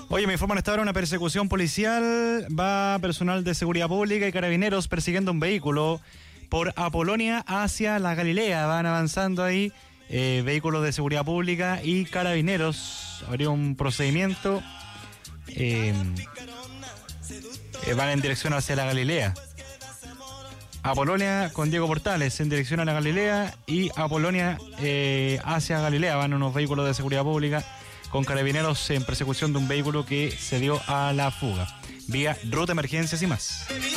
Oye, me informan hasta ahora una persecución policial. Va personal de seguridad pública y carabineros persiguiendo un vehículo por Apolonia hacia la Galilea. Van avanzando ahí vehículos de seguridad pública y carabineros. Habría un procedimiento. Van en dirección hacia la Galilea. Apolonia con Diego Portales en dirección a la Galilea y Apolonia hacia Galilea. Van unos vehículos de seguridad pública con carabineros en persecución de un vehículo que se dio a la fuga. Vía ruta emergencias y más.